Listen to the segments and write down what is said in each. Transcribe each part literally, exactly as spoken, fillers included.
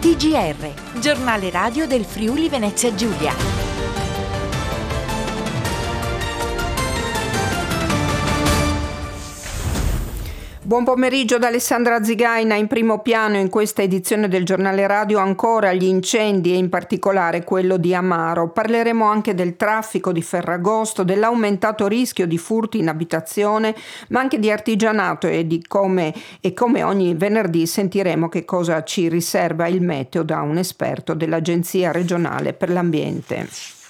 T G R, giornale radio del Friuli Venezia Giulia. Buon pomeriggio da Alessandra Zigaina. In primo piano in questa edizione del giornale radio ancora gli incendi e in particolare quello di Amaro. Parleremo anche del traffico di Ferragosto, dell'aumentato rischio di furti in abitazione, ma anche di artigianato e di come e come ogni venerdì sentiremo che cosa ci riserva il meteo da un esperto dell'Agenzia regionale per l'ambiente.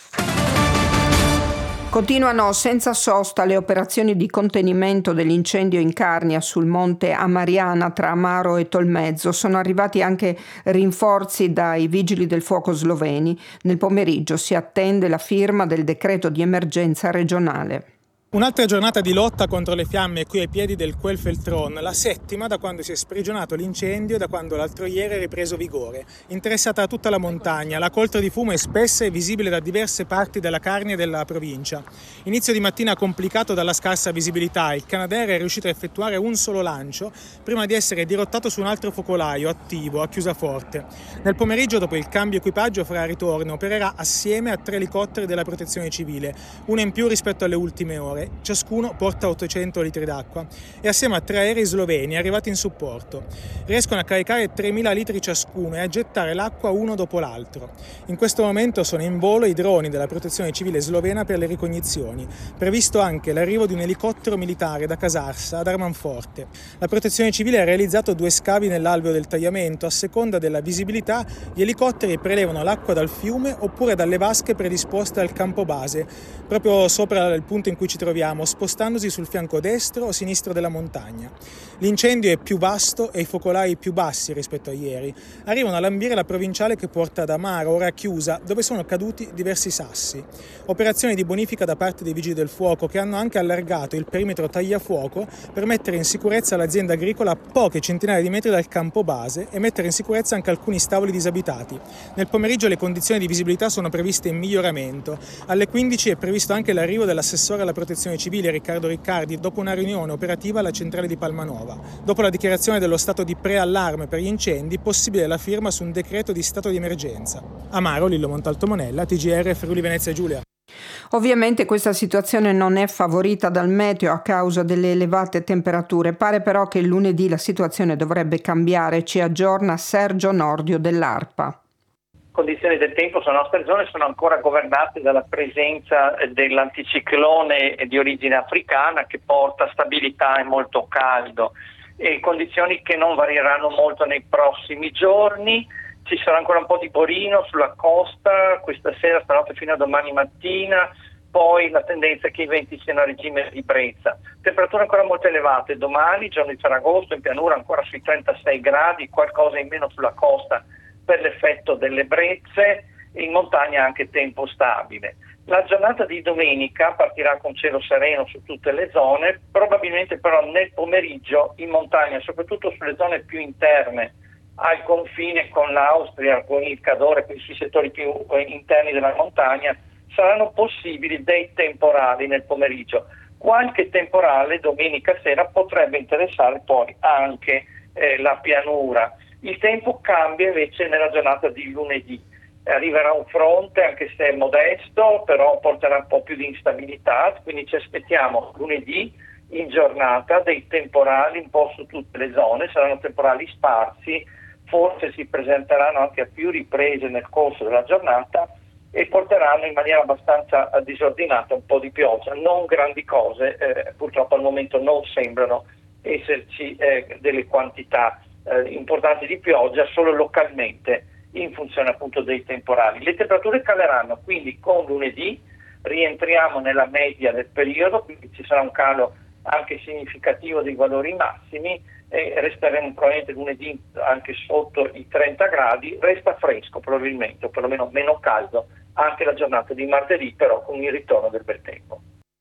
Continuano senza sosta le operazioni di contenimento dell'incendio in Carnia sul monte Amariana tra Amaro e Tolmezzo. Sono arrivati anche rinforzi dai vigili del fuoco sloveni. Nel pomeriggio si attende la firma del decreto di emergenza regionale. Un'altra giornata di lotta contro le fiamme qui ai piedi del Quelfeltron, la settima da quando si è sprigionato l'incendio e da quando l'altro ieri è ripreso vigore. Interessata tutta la montagna, la coltre di fumo è spessa e visibile da diverse parti della Carnia e della provincia. Inizio di mattina complicato dalla scarsa visibilità, il Canadair è riuscito a effettuare un solo lancio prima di essere dirottato su un altro focolaio attivo a Chiusaforte. Nel pomeriggio, dopo il cambio equipaggio farà ritorno, opererà assieme a tre elicotteri della protezione civile, uno in più rispetto alle ultime ore. Ciascuno porta ottocento litri d'acqua e assieme a tre aerei sloveni arrivati in supporto. Riescono a caricare tremila litri ciascuno e a gettare l'acqua uno dopo l'altro. In questo momento sono in volo i droni della protezione civile slovena per le ricognizioni. Previsto anche l'arrivo di un elicottero militare da Casarsa ad Armanforte. La protezione civile ha realizzato due scavi nell'alveo del tagliamento. A seconda della visibilità, gli elicotteri prelevano l'acqua dal fiume oppure dalle vasche predisposte al campo base, proprio sopra il punto in cui ci troviamo, spostandosi sul fianco destro o sinistro della montagna. L'incendio è più vasto e i focolai più bassi rispetto a ieri. Arrivano a lambire la provinciale che porta ad Amaro, ora chiusa, dove sono caduti diversi sassi. Operazioni di bonifica da parte dei vigili del fuoco che hanno anche allargato il perimetro tagliafuoco per mettere in sicurezza l'azienda agricola a poche centinaia di metri dal campo base e mettere in sicurezza anche alcuni stavoli disabitati. Nel pomeriggio le condizioni di visibilità sono previste in miglioramento. Alle quindici è previsto anche l'arrivo dell'assessore alla protezione civile Riccardo Riccardi dopo una riunione operativa alla centrale di Palmanova. Dopo la dichiarazione dello stato di preallarme per gli incendi, possibile la firma su un decreto di stato di emergenza. Amaro, Lillo Montalto Monella, T G R Friuli Venezia Giulia. Ovviamente questa situazione non è favorita dal meteo a causa delle elevate temperature. Pare però che lunedì la situazione dovrebbe cambiare. Ci aggiorna Sergio Nordio dell'ARPA. Condizioni del tempo sulle nostre zone sono ancora governate dalla presenza dell'anticiclone di origine africana che porta stabilità e molto caldo, e condizioni che non varieranno molto nei prossimi giorni. Ci sarà ancora un po' di borino sulla costa questa sera, stanotte fino a domani mattina, poi la tendenza è che i venti siano a regime di brezza. Temperature ancora molto elevate domani, giorno di Ferragosto, in pianura ancora sui trentasei gradi, qualcosa in meno sulla costa per l'effetto delle brezze, in montagna anche tempo stabile. La giornata di domenica partirà con cielo sereno su tutte le zone, probabilmente però nel pomeriggio in montagna, soprattutto sulle zone più interne al confine con l'Austria, con il Cadore, quindi sui settori più interni della montagna, saranno possibili dei temporali nel pomeriggio. Qualche temporale domenica sera potrebbe interessare poi anche eh, la pianura. Il tempo cambia invece nella giornata di lunedì. Arriverà un fronte, anche se è modesto, però porterà un po' più di instabilità, quindi ci aspettiamo lunedì in giornata dei temporali un po' su tutte le zone, saranno temporali sparsi, forse si presenteranno anche a più riprese nel corso della giornata e porteranno in maniera abbastanza disordinata un po' di pioggia, non grandi cose, eh, purtroppo al momento non sembrano esserci eh, delle quantità Eh, importanti di pioggia, solo localmente in funzione appunto dei temporali. Le temperature caleranno, quindi con lunedì rientriamo nella media del periodo, quindi ci sarà un calo anche significativo dei valori massimi e resteremo probabilmente lunedì anche sotto i trenta gradi. Resta fresco probabilmente, o perlomeno meno caldo anche la giornata di martedì, però con il ritorno del bel tempo.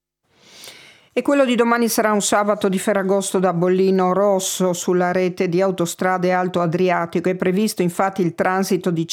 E quello di domani sarà un sabato di Ferragosto da bollino rosso sulla rete di autostrade Alto Adriatico. È previsto infatti il transito di